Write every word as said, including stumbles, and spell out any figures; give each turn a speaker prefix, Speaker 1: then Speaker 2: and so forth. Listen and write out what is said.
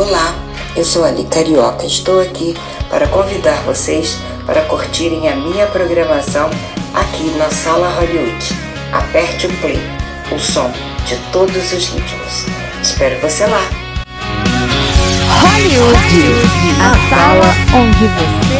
Speaker 1: Olá, eu sou Ali Carioca, estou aqui para convidar vocês para curtirem a minha programação aqui na Sala Hollywood. Aperte o play, o som de todos os ritmos. Espero você lá!
Speaker 2: Hollywood, a sala onde você